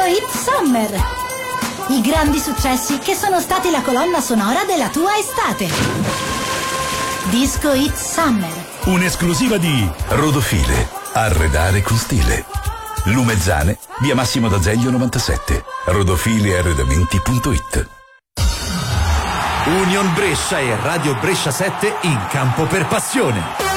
Hit Summer. I grandi successi che sono stati la colonna sonora della tua estate. Disco Hit Summer. Un'esclusiva di Rodofile. Arredare con stile. Lumezzane, via Massimo d'Azeglio 97. rodofilearredamenti.it. Union Brescia e Radio Brescia 7 in campo per passione.